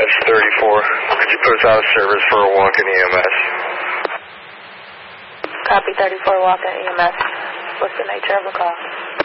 Dispatch 34. Could you put us out of service for a walk-in EMS? Copy 34, walk-in EMS. What's the nature of the call?